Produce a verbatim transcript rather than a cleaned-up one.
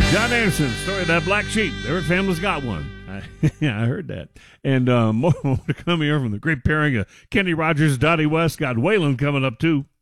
John Anderson, story of that black sheep. Every family's got one. I, yeah, I heard that. And uh, more, more to come here from the great pairing of Kenny Rogers, Dottie West. Got Waylon coming up, too.